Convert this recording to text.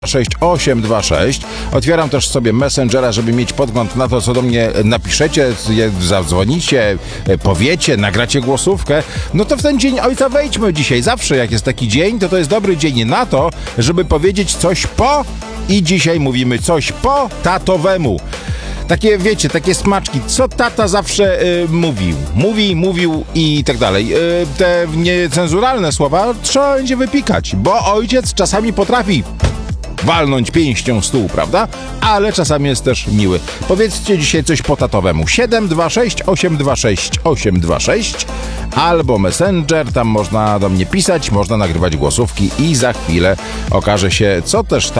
6826. Otwieram też sobie Messengera, żeby mieć podgląd na to, co do mnie napiszecie, zadzwonicie, powiecie, nagracie głosówkę. No to w ten Dzień Ojca wejdźmy dzisiaj. Zawsze jak jest taki dzień, to jest dobry dzień na to, żeby powiedzieć coś po i dzisiaj mówimy coś po tatowemu. Takie, wiecie, takie smaczki, co tata zawsze mówił i tak dalej. Te niecenzuralne słowa trzeba będzie wypikać, bo ojciec czasami potrafi walnąć pięścią w stół, prawda? Ale czasami jest też miły. Powiedzcie dzisiaj coś po tatowemu. 726 826 826 albo Messenger, tam można do mnie pisać, można nagrywać głosówki i za chwilę okaże się, co też